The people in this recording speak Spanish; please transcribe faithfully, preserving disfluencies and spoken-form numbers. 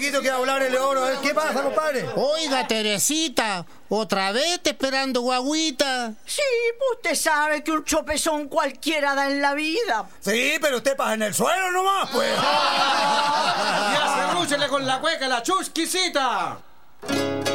poquito que hablar el oro. ¿Qué pasa, compadre? Oiga, Teresita, ¿otra vez te esperando guagüita? Sí, usted sabe que un chopezón cualquiera da en la vida. Sí, pero usted pasa en el suelo nomás, pues. ¡Ya se brúchele con la cueca la chusquisita!